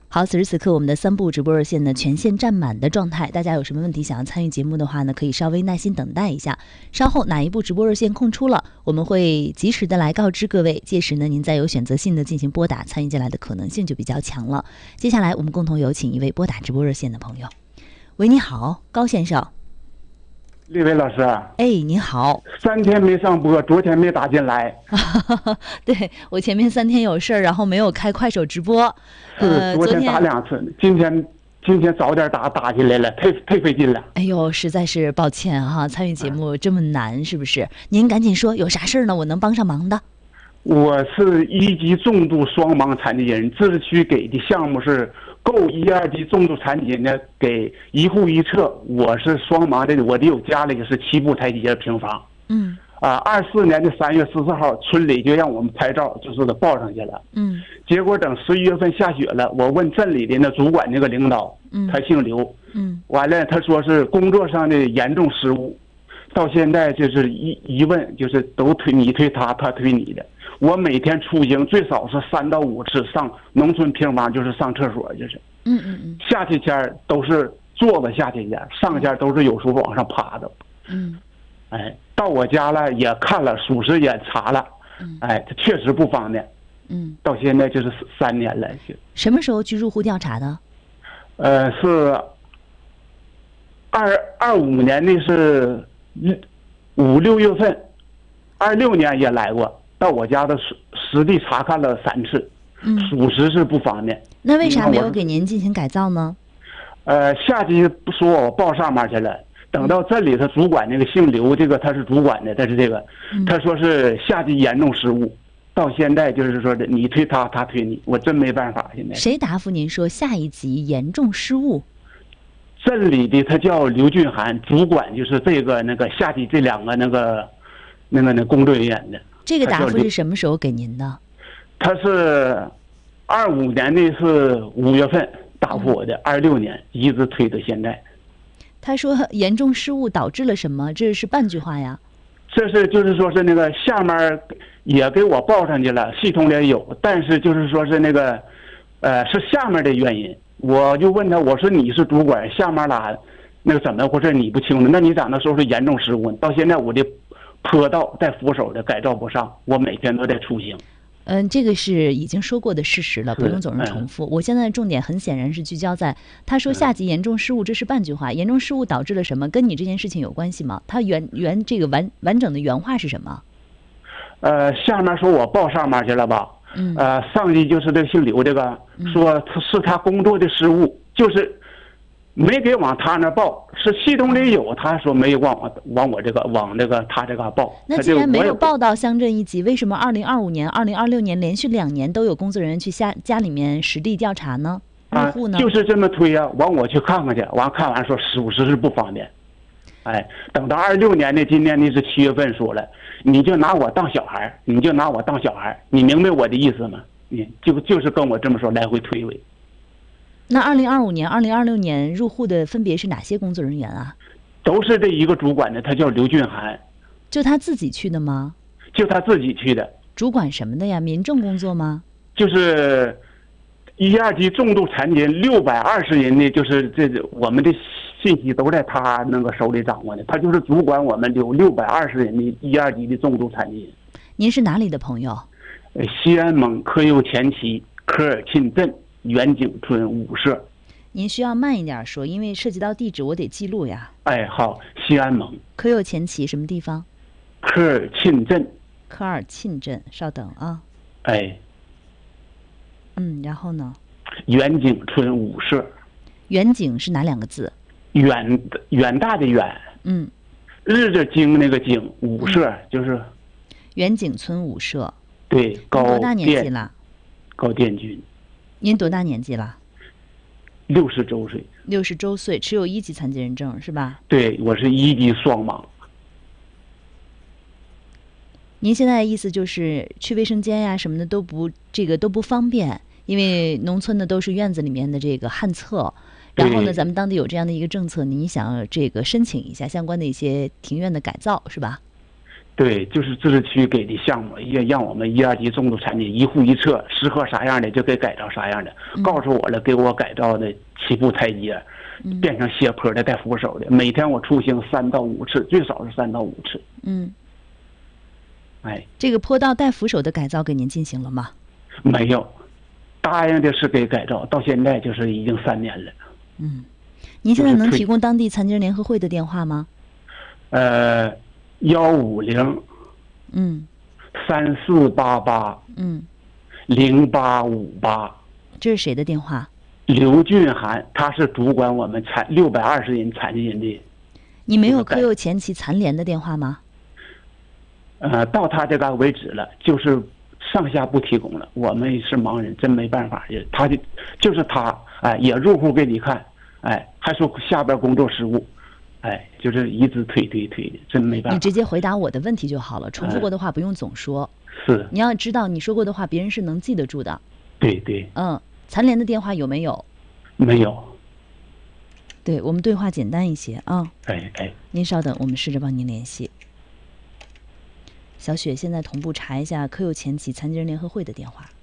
好，此时此刻我们的3部直播热线呢全线占满的状态，大家有什么问题想要参与节目的话呢，可以稍微耐心等待一下，稍后哪一部直播热线空出了，我们会及时的来告知各位，届时呢您再有选择性的进行拨打，参与进来的可能性就比较强了。接下来我们共同有请一位拨打直播热线的朋友。喂，你好，高先生。 李伟老师， 哎，你好。 3天没上播，昨天没打进来。 对，我前面3天有事儿，然后没有开快手直播。 昨天打2次，今天早点打进来了，太费劲了。 哎呦，实在是抱歉哈，参与节目这么难，是不是？您赶紧说，有啥事儿呢？我能帮上忙的。 我是1级重度双盲残疾人，自治区给的项目是购1、2级重度残疾人呢，给1户1厕。我是双盲的，我得有家里是7部台阶平房。24年的3月14号，村里就让我们拍照，就是报上去了。结果等11月份下雪了，我问镇里的那主管那个领导，他姓刘，完了他说是工作上的严重失误，到现在就是一问就是都你推他，他推你的。我每天出行最少是3到5次上农村平房，就是上厕所，就是下去前都是坐着下去前，上前都是有时候往上爬的。到我家了也看了，属实也查了，它确实不方便。到现在就是3年了。 什么时候去入户调查的？ 是25年的是5、6月份，26年也来过，到我家的实地查看了3次，属实是不方便。 那为啥没有给您进行改造呢？ 下级说我报上面去了。等到镇里他主管那个姓刘，这个他是主管的，他是这个，他说是下级严重失误，到现在就是说的你推他，他推你，我真没办法。现在谁答复您说下一级严重失误？ 镇里的他叫刘俊涵，主管就是这个那个下级这2个那工作人员的。 这个答复是什么时候给您的？ 他是25年的是5月份答复我的，26年一直推到现在。 他说严重失误导致了什么？这是半句话呀。 这是就是说是那个下面也给我报上去了，系统里有，但是就是说是那个是下面的原因。我就问他，我说你是主管，下面哪那个怎么回事你不清楚？那你咋那时候是严重失误？到现在我的坡道带扶手的改造不上，我每天都在出行。 这个是已经说过的事实了，不用总是重复。我现在的重点很显然是聚焦在他说下级严重失误，这是半句话。严重失误导致了什么？跟你这件事情有关系吗？他这个完整的原话是什么？ 下面说我报上面去了吧？上级就是这个姓刘这个说是他工作的失误，就是没给往他那报，是系统里有，他说没有往我这个往这个他这个报。 那既然没有报到乡镇1级，为什么2025年、2026年连续2年都有工作人员去家里面实地调查呢？入户呢？ 就是这么推啊，往我去看看去，完看完说属实是不方便。等到26年的今年的是7月份说了，你就拿我当小孩，你就拿我当小孩，你明白我的意思吗？你就是跟我这么说，来回推诿。 那2025年、2026年入户的分别是哪些工作人员啊？ 都是这一个主管的，他叫刘俊涵。 就他自己去的吗？ 就他自己去的。 主管什么的呀？民政工作吗？ 就是1、2级重度残疾人620人的，就是我们的信息都在他那个手里掌握的，他就是主管我们有620人的1、2级的重度残疾人。 您是哪里的朋友？ 西安蒙科右前旗科尔沁镇远景村5社。 您需要慢一点说，因为涉及到地址，我得记录呀。 好，西安蒙科右前旗什么地方？ 科尔沁镇。 科尔沁镇，稍等啊。然后呢？ 远景村5社。 远景是哪2个字？ 远大的远。日子经那个景，5社就是远景村5社。 对， 多大年纪了？ 高殿军。 您多大年纪了 ？60周岁。 60周岁，持有1级残疾人证是吧？ 对，我是1级双盲。 您现在的意思就是去卫生间呀什么的都不方便，因为农村的都是院子里面的这个旱厕，然后呢，咱们当地有这样的一个政策，您想这个申请一下相关的一些庭院的改造是吧？ 对，就是自治区给的项目，也让我们1、2级重度残疾一户一厕，适合啥样的就给改造啥样的，告诉我了，给我改造的起步台阶，变成斜坡的带扶手的，每天我出行3到5次，最少是3到5次。哎， 这个坡道带扶手的改造给您进行了吗？ 没有，答应的是给改造，到现在就是已经3年了。 您现在能提供当地残疾人联合会的电话吗 ？15034880858。 这是谁的电话？ 刘俊涵，他是主管我们620人残疾人的。 你没有科幼前旗残联的电话吗？ 到他这嘎为止了，就是上下不提供了。我们是盲人，真没办法。他就是他，哎，也入户给你看，哎，还说下边工作失误，哎，就是一直推的，真没办法。 你直接回答我的问题就好了，重复过的话不用总说。 是。 你要知道，你说过的话，别人是能记得住的。 对。 残联的电话有没有？ 没有。 对，我们对话简单一些啊。 哎。 您稍等，我们试着帮您联系。小雪现在同步查一下科幼前旗残疾人联合会的电话。